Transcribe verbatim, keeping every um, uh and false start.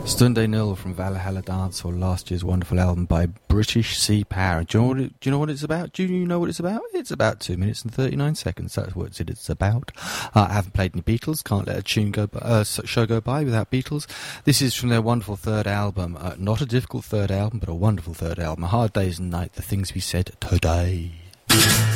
Sunday Nil from Valhalla Dance, or last year's wonderful album by British Sea Power. Do you know what it, do you know what it's about? Do you know what it's about? It's about two minutes and thirty-nine seconds. That's what it's about. Uh, I haven't played any Beatles. Can't let a tune go by, uh, show go by without Beatles. This is from their wonderful third album. Uh, not a difficult third album, but a wonderful third album. A Hard Days and Night, The Things We Said Today.